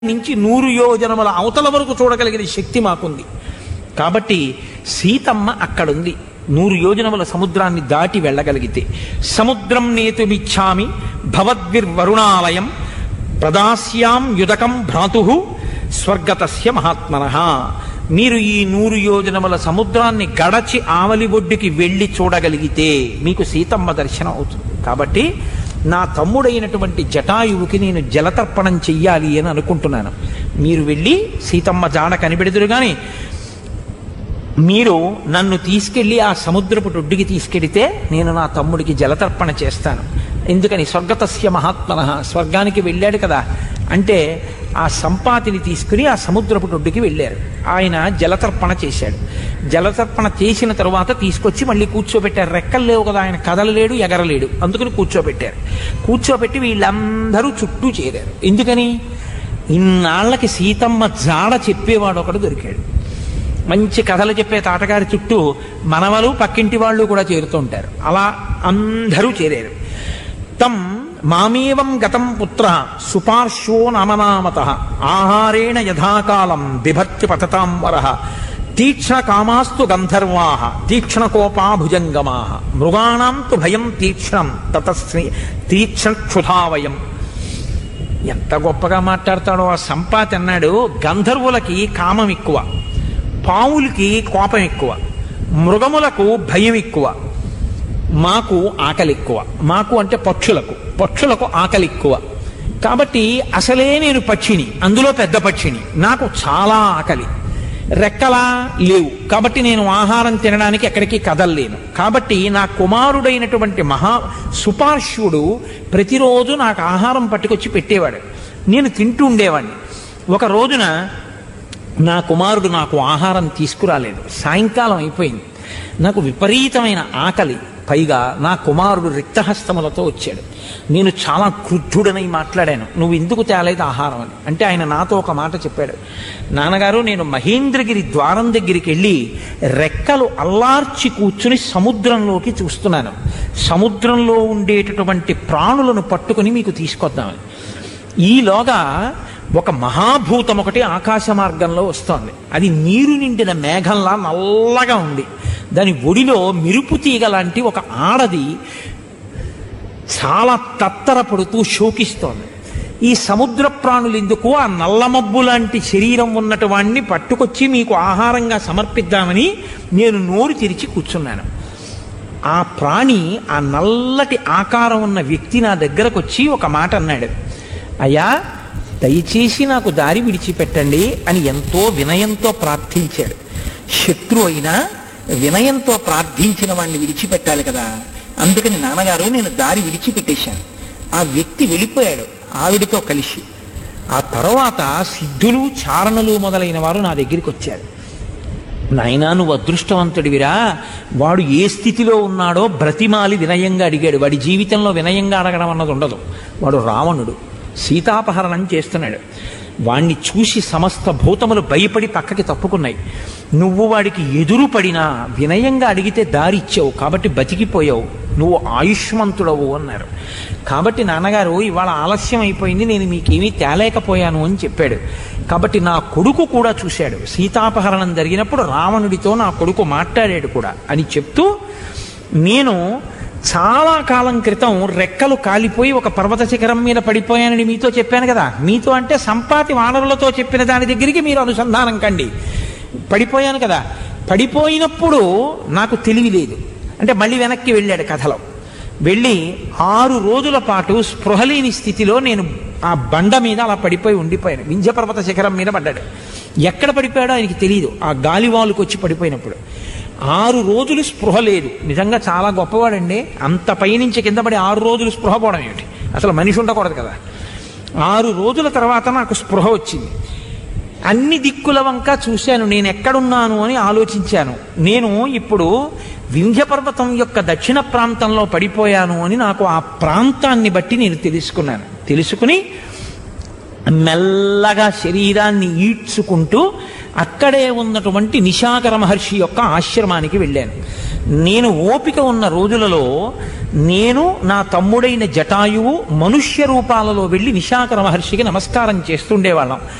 నుంచి 100 యోజనముల అవతల వరకు చూడగలిగిన శక్తి మాకుంది. కాబట్టి సీతమ్మ అక్కడుంది. 100 యోజనముల సముద్రాన్ని దాటి వెళ్ళగలిగితే సముద్రం నేతుమిచ్చామి భవద్విర్వరుణాలయం ప్రదాస్యాం యుదకం భ్రాతు స్వర్గతస్య మహాత్మనః. మీరు ఈ 100 యోజనముల సముద్రాన్ని గడచి ఆవలి ఒడ్డుకి వెళ్ళి చూడగలిగితే మీకు సీతమ్మ దర్శనం అవుతుంది. కాబట్టి నా తమ్ముడైనటువంటి జటాయువుకి నేను జలతర్పణం చెయ్యాలి అని అనుకుంటున్నాను. మీరు వెళ్ళి సీతమ్మ జాడ కనిపెడుదురు కానీ మీరు నన్ను తీసుకెళ్ళి ఆ సముద్రపు ఒడ్డుకి తీసుకెడితే నేను నా తమ్ముడికి జలతర్పణ చేస్తాను. ఎందుకని? స్వర్గతస్య మహాత్మనః, స్వర్గానికి వెళ్ళాడు కదా అంటే ఆ సంపాతిని తీసుకుని ఆ సముద్రపు ఒడ్డుకి వెళ్ళారు. ఆయన జలతర్పణ చేశాడు. జలతర్పణ చేసిన తరువాత తీసుకొచ్చి మళ్ళీ కూర్చోబెట్టారు. రెక్కలు లేవు కదా, ఆయన కదలలేడు ఎగరలేడు, అందుకని కూర్చోబెట్టారు. కూర్చోబెట్టి వీళ్ళందరూ చుట్టూ చేరారు. ఎందుకని? ఇన్నాళ్ళకి సీతమ్మ జాడ చెప్పేవాడు ఒకడు దొరికాడు. మంచి కథలు చెప్పే తాటగారి చుట్టూ మనవలు పక్కింటి వాళ్ళు కూడా చేరుతూ ఉంటారు. అలా అందరూ చేరారు. తం మామేవం గతం పుత్ర సుపార్శ్వో నామనామతః ఆహారేణ యథాకాలం బిభర్తి పతతాం వరః తీక్ష్ణ కామాస్తు గంధర్వాః తీక్ష్ణ కోపా భుజంగమాః మృగాణాం తు భయం తీక్ష్ణం తతస్మి తీక్ష్ణక్షుధావయం. ఎంత గొప్పగా మాట్లాడతాడో ఆ సంపాతి అన్నాడు. గంధర్వులకి కామం ఎక్కువ, పావులకి కోపం ఎక్కువ, మృగములకు భయం ఎక్కువ, మాకు ఆకలి ఎక్కువ. మాకు అంటే పక్షులకు ఆకలి ఎక్కువ. కాబట్టి అసలే నేను పక్షిని, అందులో పెద్ద పక్షిని, నాకు చాలా ఆకలి. రెక్కలా లేవు కాబట్టి నేను ఆహారం తినడానికి ఎక్కడికి కదలలేను. కాబట్టి నా కుమారుడైనటువంటి సుపార్శ్వుడు ప్రతిరోజు నాకు ఆహారం పట్టుకొచ్చి పెట్టేవాడు. నేను తింటూ ఉండేవాడిని. ఒక రోజున నా కుమారుడు నాకు ఆహారం తీసుకురాలేదు. సాయంకాలం అయిపోయింది. నాకు విపరీతమైన ఆకలి. పైగా నా కుమారుడు రిక్తహస్తములతో వచ్చాడు. నేను చాలా క్రుద్ధుడనై మాట్లాడాను, నువ్వు ఎందుకు తేలేదు ఆహారం అని. అంటే ఆయన నాతో ఒక మాట చెప్పాడు. నాన్నగారు, నేను మహేంద్రగిరి ద్వారం దగ్గరికి వెళ్ళి రెక్కలు అల్లార్చి కూర్చుని సముద్రంలోకి చూస్తున్నాను. సముద్రంలో ఉండేటటువంటి ప్రాణులను పట్టుకుని మీకు తీసుకొద్దామని. ఈలోగా ఒక మహాభూతం ఒకటి ఆకాశ మార్గంలో వస్తోంది. అది నీరు నిండిన మేఘంలా నల్లగా ఉంది. దాని ఒడిలో మెరుపు తీగ లాంటి ఒక ఆడది చాలా తత్తరపడుతూ శోకిస్తోంది. ఈ సముద్ర ప్రాణులు ఎందుకు ఆ నల్లమబ్బు లాంటి శరీరం ఉన్నటు వాణ్ణి పట్టుకొచ్చి మీకు ఆహారంగా సమర్పిద్దామని నేను నోరు తెరిచి కూర్చున్నాను. ఆ ప్రాణి, ఆ నల్లటి ఆకారం ఉన్న వ్యక్తి నా దగ్గరకు వచ్చి ఒక మాట అన్నాడు. అయ్యా, దయచేసి నాకు దారి విడిచిపెట్టండి అని ఎంతో వినయంతో ప్రార్థించాడు. శత్రు అయినా వినయంతో ప్రార్థించిన వాడిని విడిచిపెట్టాలి కదా. అందుకని నాన్నగారు నేను దారి విడిచిపెట్టేశాను. ఆ వ్యక్తి వెళ్ళిపోయాడు ఆవిడితో కలిసి. ఆ తర్వాత సిద్ధులు, చారణులు మొదలైన వారు నా దగ్గరికి వచ్చారు. నాయనా, నువ్వు అదృష్టవంతుడివిరా. వాడు ఏ స్థితిలో ఉన్నాడో బ్రతిమాలి వినయంగా అడిగాడు. వాడి జీవితంలో వినయంగా అడగడం అన్నది ఉండదు. వాడు రావణుడు, సీతాపహరణం చేస్తున్నాడు. వాణ్ణి చూసి సమస్త భూతములు భయపడి పక్కకి తప్పుకున్నాయి. నువ్వు వాడికి ఎదురు పడినా వినయంగా అడిగితే దారి ఇచ్చావు కాబట్టి బతికిపోయావు, నువ్వు ఆయుష్మంతుడవు అన్నారు. కాబట్టి నాన్నగారు, ఇవాళ ఆలస్యం అయిపోయింది, నేను మీకేమీ తేలేకపోయాను అని చెప్పాడు. కాబట్టి నా కొడుకు కూడా చూశాడు. సీతాపహరణం జరిగినప్పుడు రావణుడితో నా కొడుకు మాట్లాడాడు కూడా అని చెప్తూ, నేను చాలా కాలం క్రితం రెక్కలు కాలిపోయి ఒక పర్వత శిఖరం మీద పడిపోయానని మీతో చెప్పాను కదా. మీతో అంటే సంపాతి వానరులతో చెప్పిన దాని దగ్గరికి మీరు అనుసంధానం కండి. పడిపోయాను కదా. పడిపోయినప్పుడు నాకు తెలివి లేదు. అంటే మళ్ళీ వెనక్కి వెళ్ళాడు కథలో. వెళ్ళి 6 రోజుల పాటు స్పృహలేని స్థితిలో నేను ఆ బండ మీద అలా పడిపోయి ఉండిపోయాను. వింధ్యపర్వత శిఖరం మీద పడ్డాడు. ఎక్కడ పడిపోయాడో ఆయనకి తెలియదు. ఆ గాలివాలుకు వచ్చి పడిపోయినప్పుడు 6 రోజులు స్పృహ లేదు. నిజంగా చాలా గొప్పవాడండి. అంత పైనుంచి కింద పడి 6 రోజులు స్పృహ పోవడం ఏమిటి? అసలు మనిషి ఉండకూడదు కదా. 6 రోజుల తర్వాత నాకు స్పృహ వచ్చింది. అన్ని దిక్కుల వంక చూశాను, నేను ఎక్కడున్నాను అని ఆలోచించాను. నేను ఇప్పుడు వింధ్యపర్వతం యొక్క దక్షిణ ప్రాంతంలో పడిపోయాను అని నాకు ఆ ప్రాంతాన్ని బట్టి నేను తెలుసుకుని మెల్లగా శరీరాన్ని ఈడ్చుకుంటూ అక్కడే ఉన్నటువంటి నిశాకర మహర్షి యొక్క ఆశ్రమానికి వెళ్ళాను. నేను ఓపిక ఉన్న రోజులలో నేను నా తమ్ముడైన జటాయువు మనుష్య రూపాలలో వెళ్ళి నిశాకర మహర్షికి నమస్కారం చేస్తుండేవాళ్ళం.